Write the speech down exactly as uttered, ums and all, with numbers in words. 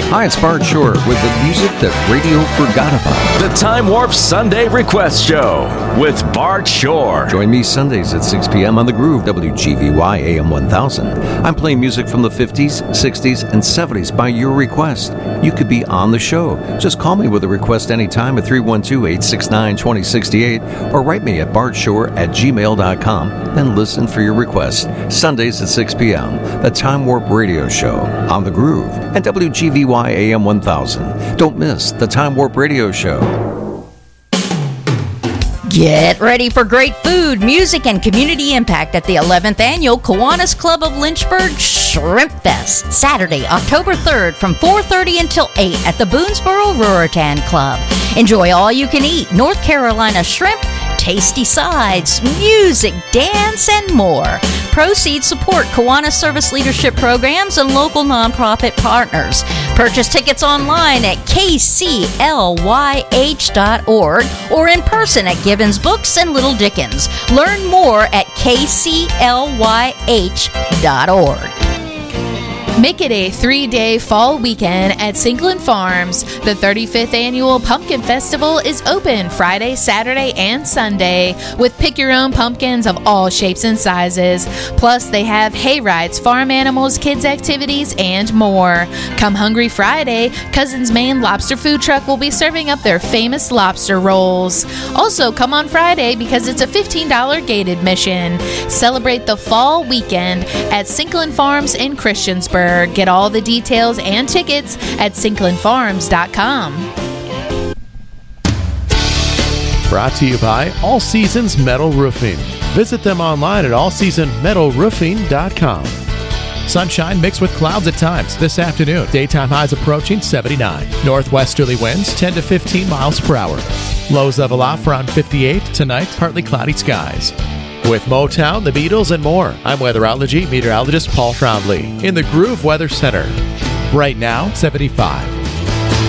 Hi, it's Bart Short with the music that radio forgot about. The Time Warp Sunday Request Show with Bart Short. Join me Sundays at six p.m. on The Groove, W G V Y A M one thousand. I'm playing music from the fifties, sixties, and seventies by your request. You could be on the show. Just call me with a request anytime at three one two, eight six nine, two zero six eight or write me at bartshore at gmail dot com and listen for your request. Sundays at six p.m. The Time Warp Radio Show on The Groove and W G V Y A M one thousand. Don't miss the Time Warp Radio Show. Get ready for great food, music, and community impact at the eleventh Annual Kiwanis Club of Lynchburg Shrimp Fest, Saturday, October third from four thirty until eight at the Boonesboro Ruritan Club. Enjoy all you can eat North Carolina shrimp, tasty sides, music, dance, and more. Proceeds support Kiwanis Service Leadership Programs and local nonprofit partners. Purchase tickets online at k c l y h dot org or in person at Gibbons Books and Little Dickens. Learn more at k c l y h dot org. Make it a three-day fall weekend at Sinklin Farms. The thirty-fifth Annual Pumpkin Festival is open Friday, Saturday, and Sunday with pick-your-own pumpkins of all shapes and sizes. Plus, they have hay rides, farm animals, kids' activities, and more. Come hungry Friday, Cousin's Maine Lobster Food Truck will be serving up their famous lobster rolls. Also, come on Friday because it's a fifteen dollars gate admission. Celebrate the fall weekend at Sinklin Farms in Christiansburg. Get all the details and tickets at sinklin farms dot com. Brought to you by All Seasons Metal Roofing. Visit them online at all season metal roofing dot com. Sunshine mixed with clouds at times this afternoon. Daytime highs approaching seventy-nine. Northwesterly winds ten to fifteen miles per hour. Lows level off around fifty-eight. Tonight, partly cloudy skies. With Motown, the Beatles, and more, I'm weatherology meteorologist Paul Trombley in the Groove Weather Center. Right now, seventy-five.